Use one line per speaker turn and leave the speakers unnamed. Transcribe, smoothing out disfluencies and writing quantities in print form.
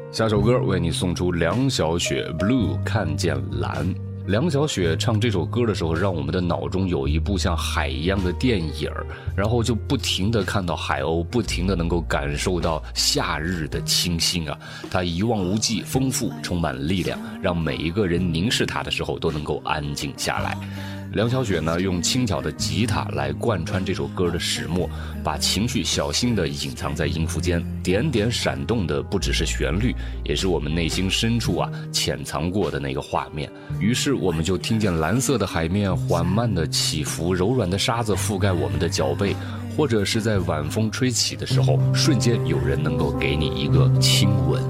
下首歌为你送出梁晓雪 Blue 看见蓝。梁晓雪唱这首歌的时候，让我们的脑中有一部像海一样的电影，然后就不停地看到海鸥，不停地能够感受到夏日的清新啊！它一望无际，丰富，充满力量，让每一个人凝视它的时候都能够安静下来。梁晓雪呢，用轻巧的吉他来贯穿这首歌的始末，把情绪小心地隐藏在音符间，点点闪动的不只是旋律，也是我们内心深处潜藏过的那个画面。于是我们就听见蓝色的海面缓慢地起伏，柔软的沙子覆盖我们的脚背，或者是在晚风吹起的时候，瞬间有人能够给你一个亲吻。